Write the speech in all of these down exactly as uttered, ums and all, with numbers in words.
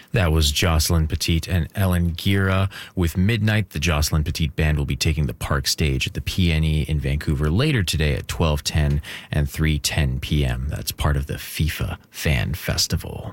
That was Jocelyn Petit and Ellen Gira with Midnight. The Jocelyn Petit Band will be taking the park stage at the P N E in Vancouver later today at twelve ten and three ten p.m. That's part of the FIFA Fan Festival.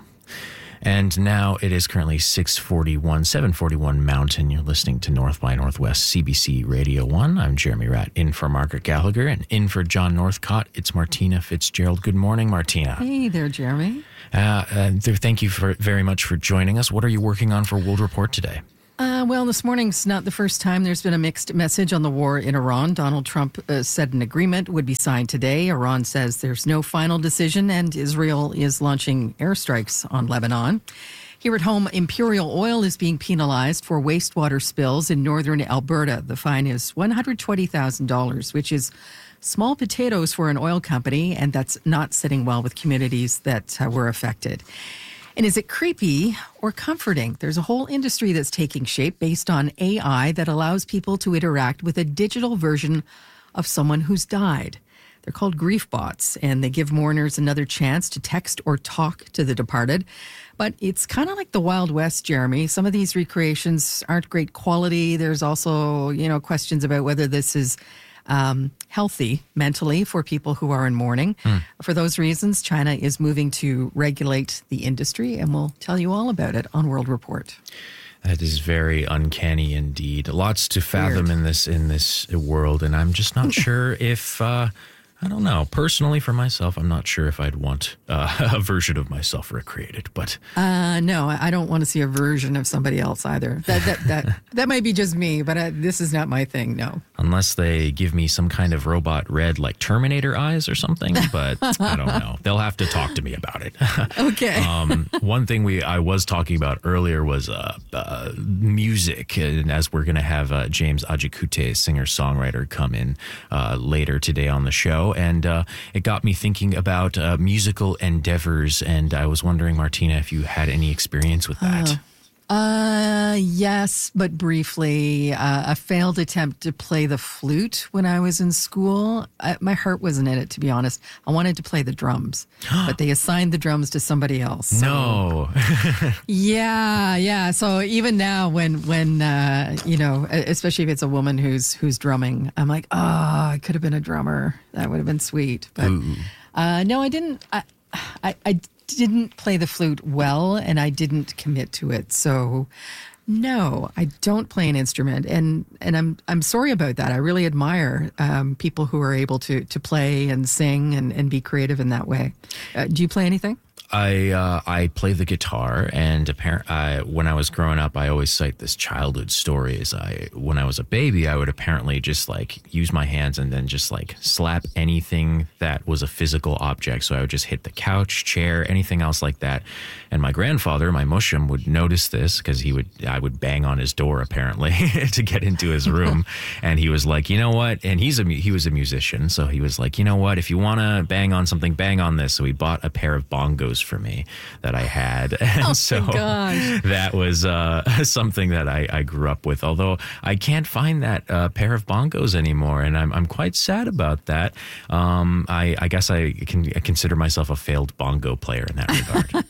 And now it is currently six forty-one, seven forty-one Mountain. You're listening to North by Northwest C B C Radio one. I'm Jeremy Ratt, in for Margaret Gallagher, and in for John Northcott, it's Martina Fitzgerald. Good morning, Martina. Hey there, Jeremy. Uh, uh, thank you for, very much for joining us. What are you working on for World Report today? Uh, well, this morning's not the first time there's been a mixed message on the war in Iran. Donald Trump uh, said an agreement would be signed today. Iran says there's no final decision, and Israel is launching airstrikes on Lebanon. Here at home, Imperial Oil is being penalized for wastewater spills in northern Alberta. The fine is one hundred twenty thousand dollars, which is small potatoes for an oil company, and that's not sitting well with communities that uh, were affected. And is it creepy or comforting? There's a whole industry that's taking shape based on A I that allows people to interact with a digital version of someone who's died. They're called grief bots, and they give mourners another chance to text or talk to the departed. But it's kind of like the Wild West, Jeremy. Some of these recreations aren't great quality. There's also, you know, questions about whether this is Um, healthy mentally for people who are in mourning. Hmm. For those reasons, China is moving to regulate the industry, and we'll tell you all about it on World Report. That is very uncanny indeed. Lots to fathom Weird. in this in this world, and I'm just not sure if uh, I don't know. Personally, for myself, I'm not sure if I'd want uh, a version of myself recreated. But uh, no, I don't want to see a version of somebody else either. That that that, that might be just me, but uh, this is not my thing. No. Unless they give me some kind of robot red like Terminator eyes or something, but I don't know. They'll have to talk to me about it. Okay. um, one thing we I was talking about earlier was uh, uh, music, and as we're going to have uh, James Ajikute, singer-songwriter, come in uh, later today on the show, and uh, it got me thinking about uh, musical endeavors, and I was wondering, Martina, if you had any experience with that. Uh. Uh, yes, but briefly. Uh, a failed attempt to play the flute when I was in school. I, my heart wasn't in it, to be honest. I wanted to play the drums, but they assigned the drums to somebody else. So. No. yeah, yeah. So even now, when when uh, you know, especially if it's a woman who's who's drumming, I'm like, oh, I could have been a drummer. That would have been sweet. But uh, no, I didn't. I, I, I didn't play the flute well, and I didn't commit to it. So no, I don't play an instrument, and and I'm I'm sorry about that. I really admire um, people who are able to to play and sing and, and be creative in that way. Uh, do you play anything? I uh, I play the guitar, and apparent, I, when I was growing up, I always cite this childhood story. Is I when I was a baby, I would apparently just like use my hands and then just like slap anything that was a physical object. So I would just hit the couch, chair, anything else like that. And my grandfather, my mushum, would notice this because he would I would bang on his door apparently to get into his room, and he was like, you know what? And he's a he was a musician, so he was like, you know what? If you want to bang on something, bang on this. So he bought a pair of bongos for me that I had. And oh so my gosh. that was uh, something that I, I grew up with, although I can't find that uh, pair of bongos anymore. And I'm, I'm quite sad about that. Um, I, I guess I can consider myself a failed bongo player in that regard.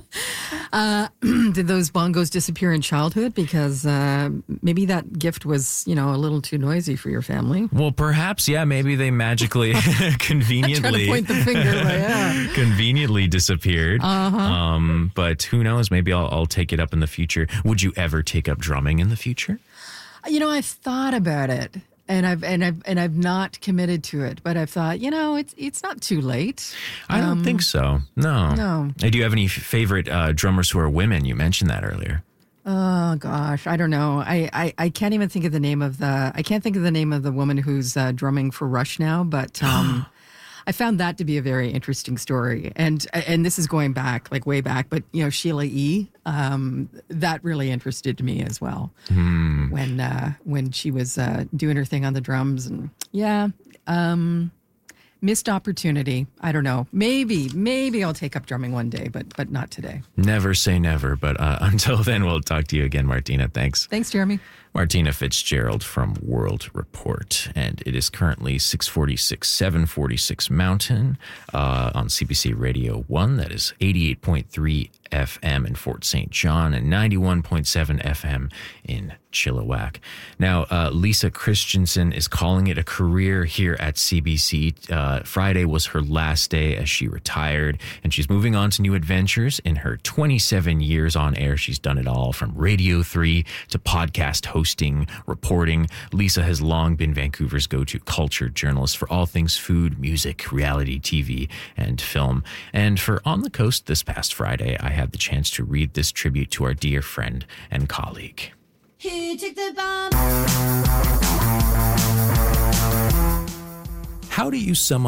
uh, did those bongos disappear in childhood? Because uh, maybe that gift was, you know, a little too noisy for your family. Well, perhaps, yeah, maybe they magically, conveniently, I'm trying to point the finger, but yeah. conveniently disappeared. Uh-huh. Um, but who knows? Maybe I'll, I'll take it up in the future. Would you ever take up drumming in the future? You know, I've thought about it, and I've and I've and I've not committed to it. But I've thought, you know, it's it's not too late. I don't um, think so. No. No. Do you have any f- favorite uh, drummers who are women? You mentioned that earlier. Oh gosh, I don't know. I, I, I can't even think of the name of the. I can't think of the name of the woman who's uh, drumming for Rush now, but. Um, I found that to be a very interesting story. And and this is going back, like way back, but, you know, Sheila E., um, that really interested me as well. Hmm. When uh, when she was uh, doing her thing on the drums. And yeah, um, missed opportunity. I don't know. Maybe, maybe I'll take up drumming one day, but but not today. Never say never. But uh, until then, we'll talk to you again, Martina. Thanks. Thanks, Jeremy. Martina Fitzgerald from World Report. And it is currently six forty-six, seven forty-six Mountain uh, on C B C Radio one. That is eighty-eight point three F M in Fort Saint John and ninety-one point seven F M in Chilliwack. Now, uh, Lisa Christensen is calling it a career here at C B C. Uh, Friday was her last day as she retired, and she's moving on to new adventures. In her twenty-seven years on air, she's done it all from Radio three to podcast hosting, reporting. Lisa has long been Vancouver's go-to culture journalist for all things food, music, reality T V, and film. And for On the Coast this past Friday, I had the chance to read this tribute to our dear friend and colleague. Who took the bomb? How do you sum